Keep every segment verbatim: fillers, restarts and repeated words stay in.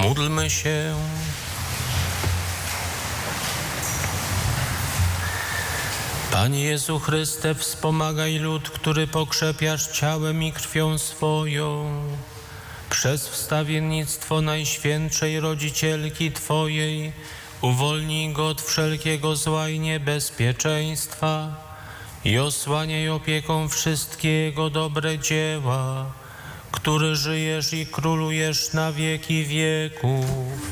Módlmy się. Panie Jezu Chryste, wspomagaj lud, który pokrzepiasz ciałem i krwią swoją. Przez wstawiennictwo Najświętszej Rodzicielki Twojej uwolnij go od wszelkiego zła i niebezpieczeństwa i osłaniaj opieką wszystkie Jego dobre dzieła, który żyjesz i królujesz na wieki wieków.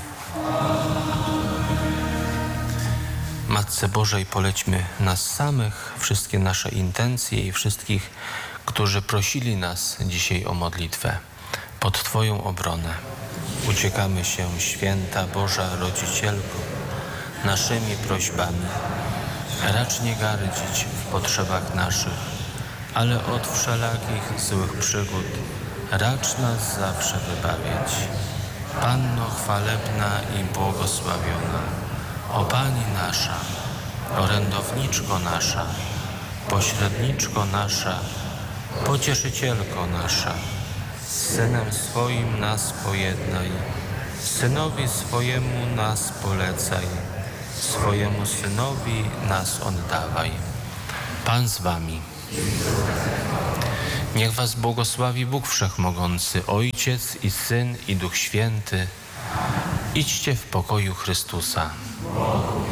Matce Bożej, polećmy nas samych, wszystkie nasze intencje i wszystkich, którzy prosili nas dzisiaj o modlitwę. Pod Twoją obronę uciekamy się, Święta Boża Rodzicielko, naszymi prośbami. Racz nie gardzić w potrzebach naszych, ale od wszelakich złych przygód racz nas zawsze wybawiać. Panno chwalebna i błogosławiona, o Pani nasza, orędowniczko nasza, pośredniczko nasza, pocieszycielko nasza, z Synem swoim nas pojednaj, Synowi swojemu nas polecaj, swojemu Synowi nas oddawaj. Pan z wami. Niech was błogosławi Bóg Wszechmogący, Ojciec i Syn i Duch Święty. Idźcie w pokoju Chrystusa.